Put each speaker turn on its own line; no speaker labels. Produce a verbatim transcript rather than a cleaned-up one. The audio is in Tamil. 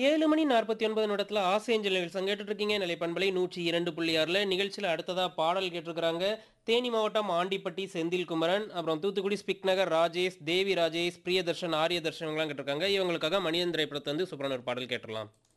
ஏழு மணி நாற்பத்தி ஒன்பது நிமிடத்துல ஆசேஞ்சல் நிகழ்ச்சி கேட்டுட்டு இருக்கீங்க. நிலை பண்பலை நூற்றி இரண்டு புள்ளி ஆறுல நிகழ்ச்சியில அடுத்ததா பாடல் கேட்டிருக்கிறாங்க. தேனி மாவட்டம் ஆண்டிப்பட்டி செந்தில் குமரன், அப்புறம் தூத்துக்குடி ஸ்பிக் நகர் ராஜேஷ், தேவி ராஜேஷ், பிரியதர்ஷன், ஆரியதர்ஷன் இவங்கலாம் கேட்டிருக்காங்க. இவங்களுக்காக மணியன் திரைப்படத்துல வந்து சூப்பரான ஒரு பாடல் கேட்டுறலாம்.